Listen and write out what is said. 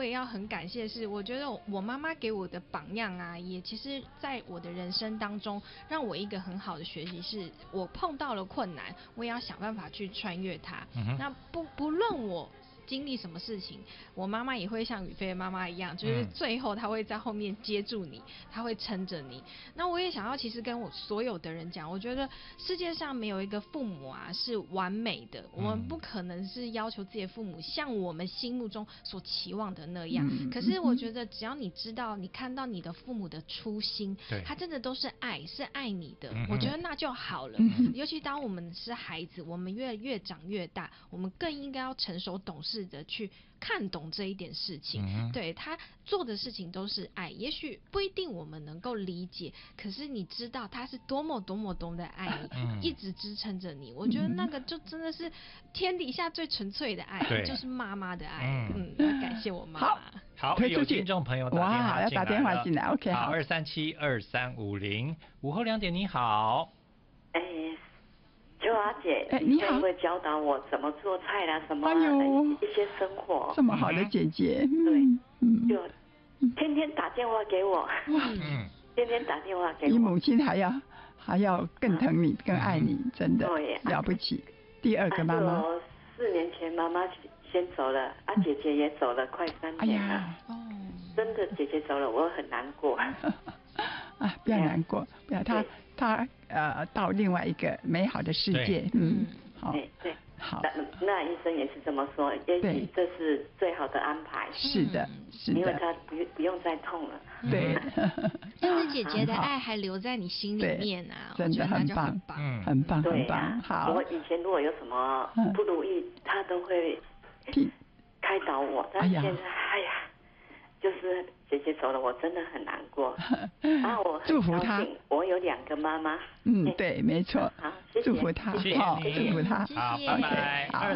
我也要很感谢是，我觉得我妈妈给我的榜样啊，也其实在我的人生当中，让我一个很好的学习是，我碰到了困难，我也要想办法去穿越它。那不论我经历什么事情，我妈妈也会像宇飞的妈妈一样，就是最后她会在后面接住你，她会撑着你。那我也想要其实跟我所有的人讲，我觉得世界上没有一个父母啊是完美的，我们不可能是要求自己的父母像我们心目中所期望的那样。可是我觉得只要你知道，你看到你的父母的初心，他真的都是爱，是爱你的，我觉得那就好了。尤其当我们是孩子，我们越长越大，我们更应该要成熟懂事的去看懂这一点事情。对，他做的事情都是爱，也许不一定我们能够理解，可是你知道他是多么的爱你，一直支撑着你。我觉得那个就真的是天底下最纯粹的爱，就是妈妈的爱。要感谢我妈妈。 好，有听众朋友要打电话进来 ，OK， 好 ，2372350，午后2点，你好。 秋华姐， 你好， 会教导我怎么做菜啦，什么一些生活。 这么好的姐姐， 对，就天天打电话给我，天天打电话给我。 你母亲还要更疼你，更爱你，真的了不起。第二个妈妈 ，4年前妈妈先走了，姐姐也走了，快3年了。真的，姐姐走了，我很难过。 不要难过，不要他到另外一个美好的世界。好， 对， 好。 那医生也是这么说，也许这是最好的安排。 是的，是的， 因为他不用再痛了。 对， 但是姐姐的爱还留在你心里面啊， 真的很棒，很棒，很棒。好， 我以前如果有什么不如意，他都会开导我，但现在，就是姐姐走了，我真的很难过。我祝福她。 我有2个妈妈。 对，没错。 好，谢谢， 祝福她， 谢谢你， 祝福她。 好，拜拜。